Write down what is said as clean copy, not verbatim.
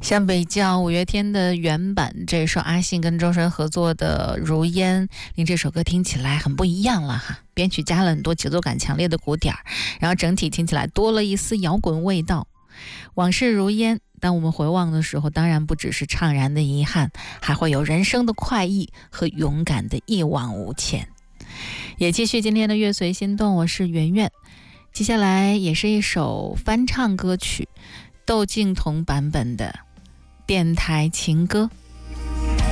像比较五月天的原版这首阿信跟周深合作的《如烟》，令这首歌听起来很不一样了哈。编曲加了很多节奏感强烈的鼓点，然后整体听起来多了一丝摇滚味道。往事如烟，当我们回望的时候，当然不只是怅然的遗憾，还会有人生的快意和勇敢的一往无前。也继续今天的乐随心动，我是圆圆。接下来也是一首翻唱歌曲，窦靖童版本的电台情歌。